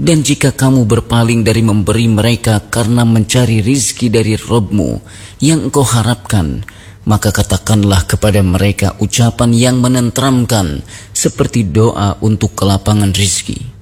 Dan jika kamu berpaling dari memberi mereka karena mencari rizki dari Rabb-Mu yang engkau harapkan, maka katakanlah kepada mereka ucapan yang menenteramkan seperti doa untuk kelapangan rizki.